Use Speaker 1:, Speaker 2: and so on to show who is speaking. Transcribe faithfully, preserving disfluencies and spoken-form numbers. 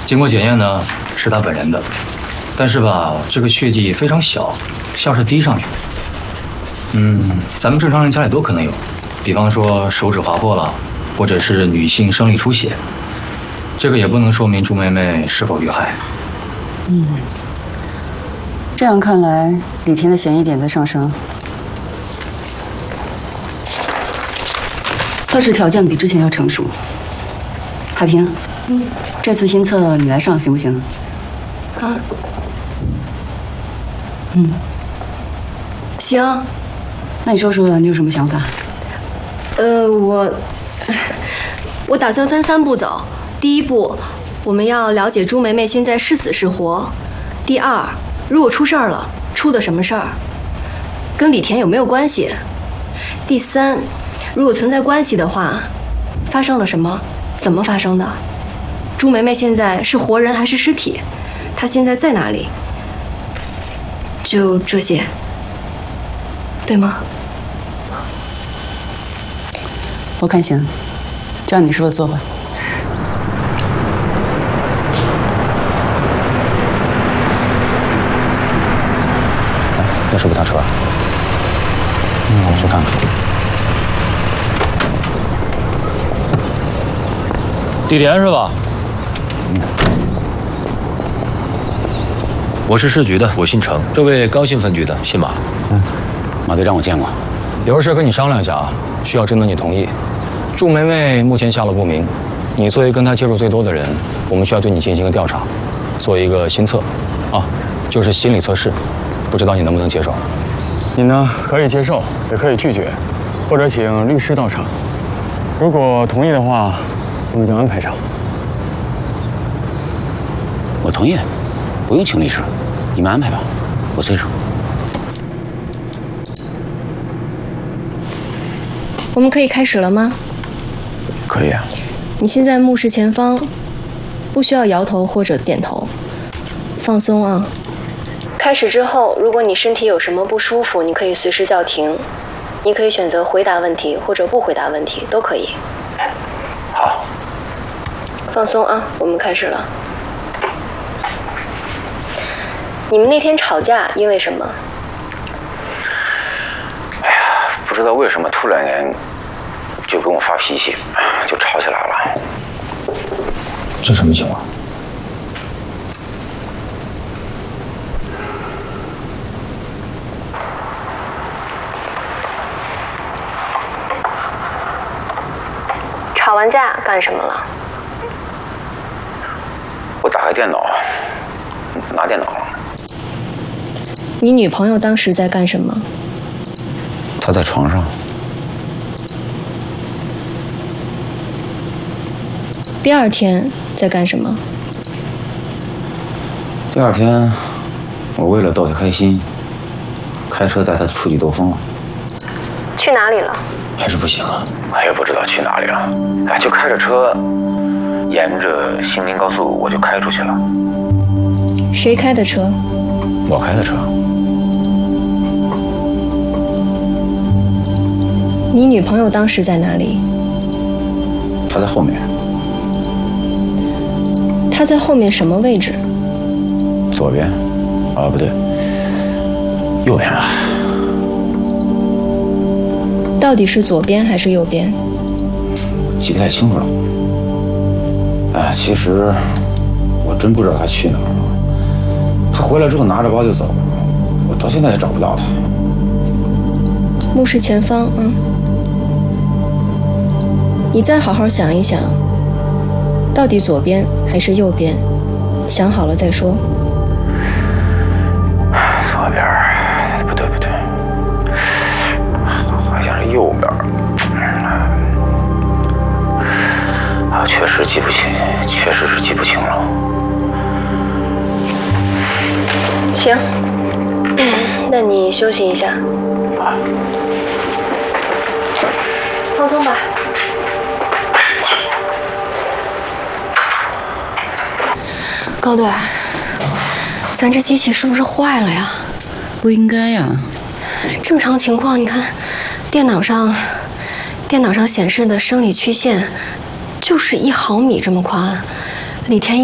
Speaker 1: 经过检验呢，是他本人的，但是吧，这个血迹非常小，像是滴上去的。嗯，咱们正常人家里都可能有，比方说手指划破了，或者是女性生理出血，这个也不能说明朱梅梅是否遇害。
Speaker 2: 嗯，这样看来，李田的嫌疑点在上升。测试条件比之前要成熟。海平，嗯，这次新测你来上行不行？
Speaker 3: 啊，
Speaker 2: 嗯，
Speaker 3: 行。
Speaker 2: 那你说说你有什么想法？
Speaker 3: 呃，我我打算分三步走。第一步，我们要了解朱梅梅现在是死是活。第二，如果出事儿了，出的什么事儿，跟李田有没有关系？第三，如果存在关系的话，发生了什么？怎么发生的？朱梅梅现在是活人还是尸体？她现在在哪里？就这些，对吗？
Speaker 2: 我看行，就按你说的做吧。
Speaker 4: 哎，要是不打车，嗯，我们去看看。
Speaker 1: 李田是吧？
Speaker 4: 嗯。
Speaker 1: 我是市局的，我姓程。这位高新分局的，姓马。
Speaker 4: 嗯，马队长我见过。
Speaker 1: 有个事跟你商量一下啊，需要征得你同意。祝梅梅目前下落不明，你作为跟她接触最多的人，我们需要对你进行一个调查，做一个心测，啊，就是心理测试，不知道你能不能接受？
Speaker 5: 你呢，可以接受，也可以拒绝，或者请律师到场。如果同意的话，我们就安排上。
Speaker 4: 我同意，不用请律师，你们安排吧，我随手。
Speaker 3: 我们可以开始了吗？
Speaker 5: 可以啊。
Speaker 3: 你现在目视前方，不需要摇头或者点头，放松啊。开始之后，如果你身体有什么不舒服，你可以随时叫停。你可以选择回答问题或者不回答问题，都可以。
Speaker 5: 好。
Speaker 3: 放松啊，我们开始了。你们那天吵架因为什么？
Speaker 4: 哎呀，不知道为什么突然间就跟我发脾气，就吵起来了。
Speaker 1: 这什么情况？
Speaker 3: 吵完架干什么了？
Speaker 4: 我打开电脑，拿电脑。
Speaker 3: 你女朋友当时在干什么？
Speaker 4: 她在床上。
Speaker 3: 第二天在干什么？
Speaker 4: 第二天，我为了逗她开心，开车带她出去兜风了。
Speaker 3: 去哪里了？
Speaker 1: 还是不行啊！
Speaker 4: 我也不知道去哪里了，哎，就开着车，沿着新宁高速我就开出去了。
Speaker 3: 谁开的车？
Speaker 4: 我开的车。
Speaker 3: 你女朋友当时在哪里？
Speaker 4: 她在后面。
Speaker 3: 她在后面什么位置？
Speaker 4: 左边，啊不对，右边吧。
Speaker 3: 到底是左边还是右边？
Speaker 4: 我记不太清楚了。哎，其实我真不知道她去哪儿了。她回来之后拿着包就走了，我到现在也找不到她。
Speaker 3: 目视前方，嗯。你再好好想一想，到底左边还是右边？想好了再说。
Speaker 4: 左边，不对不对，好像是右边。啊，确实记不清，确实是记不清了。
Speaker 3: 行，那你休息一下。
Speaker 4: 啊。
Speaker 3: 放松吧。高队，咱这机器是不是坏了呀？
Speaker 2: 不应该呀。
Speaker 3: 正常情况，你看，电脑上，电脑上显示的生理曲线，就是一毫米这么宽。李田。